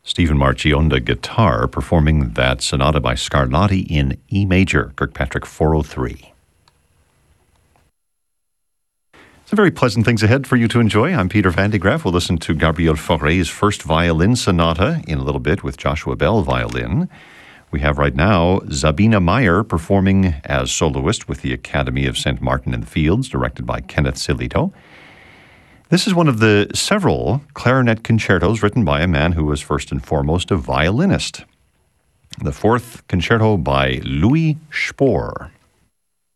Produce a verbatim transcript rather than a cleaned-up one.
Stephen Marchionda guitar performing that sonata by Scarlatti in E major, Kirkpatrick four oh three. Some very pleasant things ahead for you to enjoy. I'm Peter Van de Graaff. We'll listen to Gabriel Fauré's first violin sonata in a little bit with Joshua Bell violin. We have right now Sabina Meyer performing as soloist with the Academy of Saint Martin in the Fields, directed by Kenneth Silito. This is one of the several clarinet concertos written by a man who was first and foremost a violinist. The fourth concerto by Louis Spohr.